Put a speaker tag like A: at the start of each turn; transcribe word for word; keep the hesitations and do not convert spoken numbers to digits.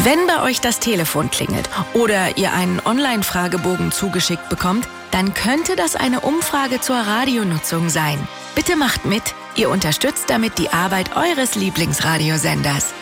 A: Wenn bei euch das Telefon klingelt oder ihr einen Online-Fragebogen zugeschickt bekommt, dann könnte das eine Umfrage zur Radionutzung sein. Bitte macht mit. Ihr unterstützt damit die Arbeit eures Lieblingsradiosenders.